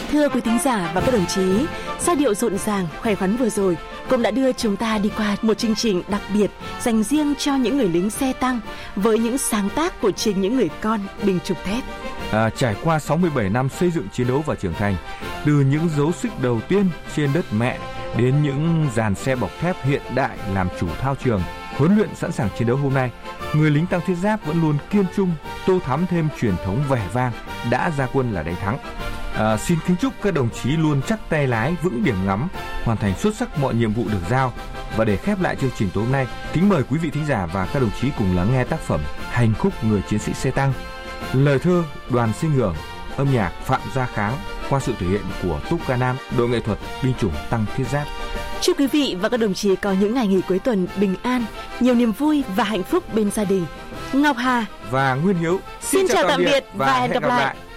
Thưa quý thính giả và các đồng chí, giai điệu rộn ràng, khỏe khoắn vừa rồi cũng đã đưa chúng ta đi qua một chương trình đặc biệt dành riêng cho những người lính xe tăng với những sáng tác của chính những người con binh chủng thép. Trải qua 67 năm xây dựng, chiến đấu và trưởng thành, từ những dấu xích đầu tiên trên đất mẹ đến những dàn xe bọc thép hiện đại làm chủ thao trường, huấn luyện sẵn sàng chiến đấu hôm nay, người lính tăng thiết giáp vẫn luôn kiên trung, tô thắm thêm truyền thống vẻ vang đã ra quân là đánh thắng. Xin kính chúc các đồng chí luôn chắc tay lái, vững điểm ngắm, hoàn thành xuất sắc mọi nhiệm vụ được giao. Và để khép lại chương trình tối hôm nay, kính mời quý vị thính giả và các đồng chí cùng lắng nghe tác phẩm Hành khúc người chiến sĩ xe tăng. Lời thơ Đoàn Sinh Hưởng, âm nhạc Phạm Gia Kháng qua sự thể hiện của Túc Ca Nam, đội nghệ thuật binh chủng tăng thiết giáp. Chúc quý vị và các đồng chí có những ngày nghỉ cuối tuần bình an, nhiều niềm vui và hạnh phúc bên gia đình. Ngọc Hà và Nguyên Hiếu xin chào tạm biệt và hẹn gặp lại.